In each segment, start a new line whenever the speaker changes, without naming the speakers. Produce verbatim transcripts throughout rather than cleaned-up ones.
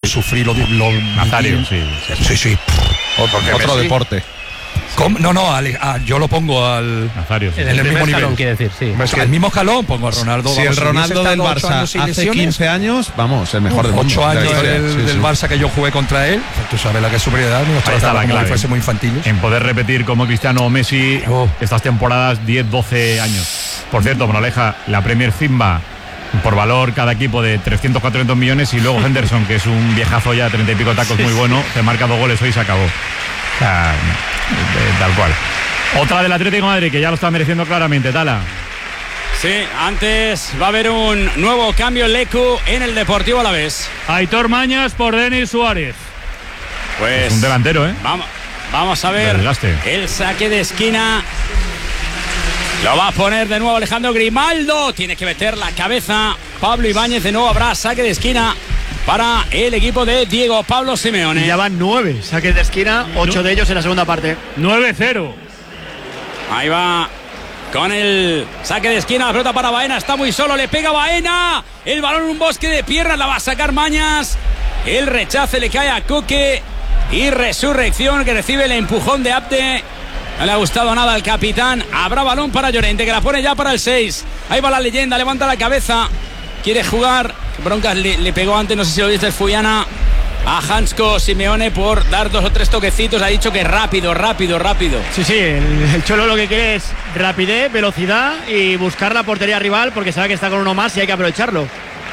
sufrí lo, lo
Nazario, sí.
Sí, sí. Otro, otro deporte. ¿Cómo? No, no, Ale, ah, yo lo pongo al
Nazario, sí.
en el, el mismo nivel.
Quiere decir, sí.
O sea, al mismo escalón pongo a Ronaldo.
Si
vamos,
el Ronaldo del Barça hace quince años, vamos, el mejor del mundo.
ocho años
de
del,
sí,
del
sí.
Barça que yo jugué contra él, tú sabes la que es superioridad, nos trataba como si fuésemos infantiles.
En poder repetir como Cristiano o Messi oh. estas temporadas diez, doce años. Por cierto, Moraleja, la Premier Zimba por valor cada equipo de trescientos, cuatrocientos millones y luego Henderson, que es un viejazo ya, treinta y pico tacos, muy bueno, te marca dos goles hoy y se acabó. O sea, tal cual. Otra del Atlético de Madrid que ya lo está mereciendo claramente, Tala.
Sí, antes va a haber un nuevo cambio en Lecu en el Deportivo Alavés.
Aitor Mañas por Denis Suárez.
Pues
es un delantero, ¿eh?
Vamos, vamos a ver el saque de esquina. Lo va a poner de nuevo Alejandro Grimaldo. Tiene que meter la cabeza Pablo Ibáñez. De nuevo habrá saque de esquina para el equipo de Diego Pablo Simeone.
Y ya van nueve saques de esquina, ocho no. de ellos en la segunda parte.
nueve cero.
Ahí va con el saque de esquina. La pelota para Baena. Está muy solo. Le pega Baena. El balón en un bosque de piernas. La va a sacar Mañas. El rechace le cae a Coque. Y Resurrección que recibe el empujón de Abde. No le ha gustado nada al capitán. Habrá balón para Llorente que la pone ya para el seis. Ahí va la leyenda. Levanta la cabeza. Quiere jugar. Broncas le, le pegó antes. No sé si lo viste el Fuyana. A Hansko Simeone por dar dos o tres toquecitos. Ha dicho que rápido, rápido, rápido.
Sí, sí, el, el Cholo lo que quiere es rapidez, velocidad y buscar la portería rival porque sabe que está con uno más y hay que aprovecharlo.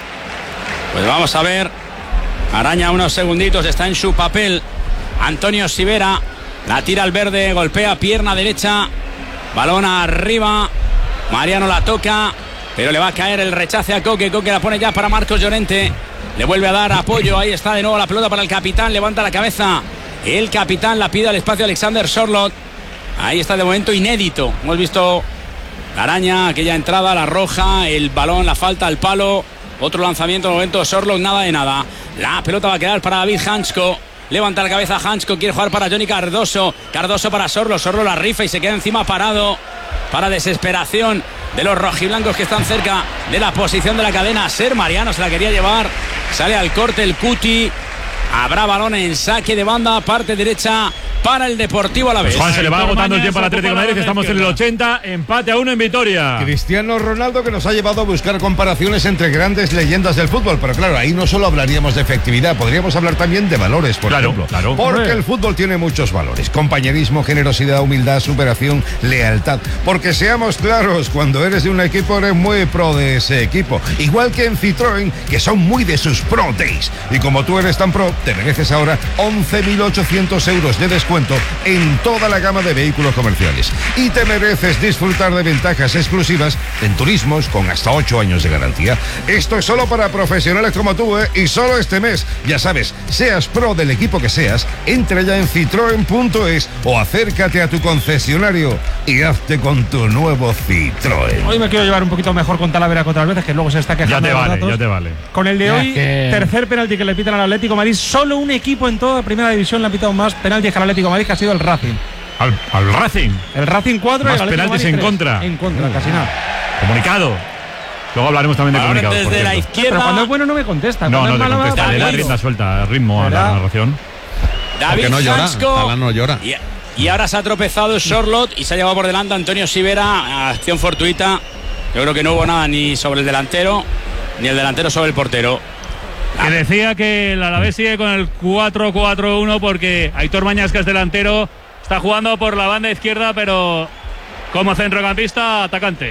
Pues vamos a ver. Araña unos segunditos, está en su papel Antonio Sivera. La tira al verde, golpea pierna derecha. Balón arriba. Mariano la toca, pero le va a caer el rechace a Coque. Coque la pone ya para Marcos Llorente. Le vuelve a dar apoyo. Ahí está de nuevo la pelota para el capitán. Levanta la cabeza. El capitán la pide al espacio Alexander Sorloth. Ahí está de momento inédito. Hemos visto la araña, aquella entrada, la roja, el balón, la falta, el palo. Otro lanzamiento de momento Sorloth, nada de nada. La pelota va a quedar para David Hansko. Levanta la cabeza Hansko. Quiere jugar para Johnny Cardoso. Cardoso para Sorloth. Sorloth la rifa y se queda encima parado. Para desesperación de los rojiblancos que están cerca de la posición de la cadena. Ser Mariano se la quería llevar. Sale al corte el Cuti. Habrá balón en saque de banda, parte derecha para el Deportivo Alavés.
Pues Juan, se le va agotando el tiempo al Atlético de Madrid. Estamos en el ochenta, empate a uno en Vitoria.
Cristiano Ronaldo, que nos ha llevado a buscar comparaciones entre grandes leyendas del fútbol. Pero claro, ahí no solo hablaríamos de efectividad, podríamos hablar también de valores, por
claro,
ejemplo.
Claro.
Porque el fútbol tiene muchos valores: compañerismo, generosidad, humildad, superación, lealtad. Porque seamos claros, cuando eres de un equipo eres muy pro de ese equipo. Igual que en Citroën, que son muy de sus Pro Days. Y como tú eres tan pro, te mereces ahora once mil ochocientos euros de descuento en toda la gama de vehículos comerciales. Y te mereces disfrutar de ventajas exclusivas en turismos con hasta ocho años de garantía. Esto es solo para profesionales como tú, ¿eh? Y solo este mes. Ya sabes, seas pro del equipo que seas, entra ya en citroen punto es o acércate a tu concesionario y hazte con tu nuevo Citroën.
Hoy me quiero llevar un poquito mejor con Talavera que otras veces, que luego se está quejando.
Ya te
de los
vale,
datos.
ya te vale.
Con el de
ya
hoy,
que...
tercer penalti que le pitan al Atlético de Madrid. Solo un equipo en toda primera división le ha pitado más penaltis que al Atlético de Madrid, que ha sido el Racing.
Al, al Racing.
El Racing cuatro.
Más
y el
penaltis en
tres.
contra.
En contra, casi nada.
Comunicado. Luego hablaremos también de
ahora
comunicados.
Desde la izquierda.
Pero cuando es bueno no me contesta.
No, no
es
te
malo,
contesta. Le da rienda suelta, ritmo a la narración.
David
no llora,
Hansko.
no llora.
Y, y ahora se ha tropezado Sorloth y se ha llevado por delante Antonio Sivera. Acción fortuita. Yo creo que no hubo nada ni sobre el delantero, ni el delantero sobre el portero.
Que decía que el Alavés sigue con el cuatro cuatro uno porque Aitor Mañas, que es delantero, está jugando por la banda izquierda, pero como centrocampista atacante.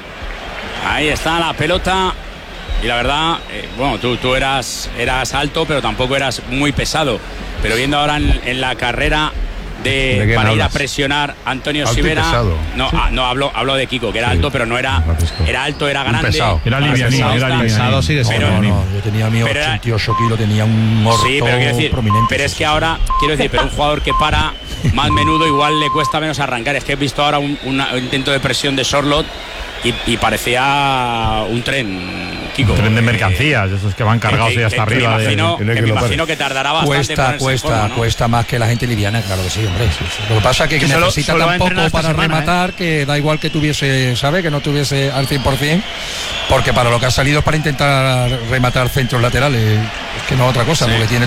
Ahí está la pelota. Y la verdad, eh, bueno, tú, tú eras, eras alto, pero tampoco eras muy pesado. Pero viendo ahora en, en la carrera de,
¿De
para
hablas?
ir a presionar Antonio
Alto y
Sivera.
pesado.
No,
Sí.
ah, no hablo, hablo de Kiko, que era
Sí.
alto, pero no era. Era alto, era grande.
pesado.
Era livianín, era livianín.
Pesado sigue
No,
siendo.
no, no, yo tenía mi
Pero era-
ochenta y ocho kilos, tenía un orto
Sí, pero quiero decir,
prominente.
pero es
sí,
que
sí.
ahora, quiero decir, pero un jugador que para más menudo igual le cuesta menos arrancar. Es que he visto ahora un, una- un intento de presión de Sorloth y, y parecía un tren, Kiko.
Un tren de
Eh,
mercancías, esos que van cargados
que-
ahí hasta
que- que
arriba.
Me imagino,
de,
que,
que
me
lo
imagino que tardará bastante en
Cuesta,
ponerse en
cuesta,
forma, ¿no?
cuesta más que la gente liviana, claro que sí, hombre. Sí, sí. Lo que pasa es que,
Que
que
solo-
necesita
solo va a
tan
entrenar
poco
esta
para
semana,
rematar, que da igual que tuviese, ¿sabe? Que no tuviese al cien por cien, porque para lo que ha salido es para intentar rematar centros laterales, es que no otra cosa,
Sí.
porque tiene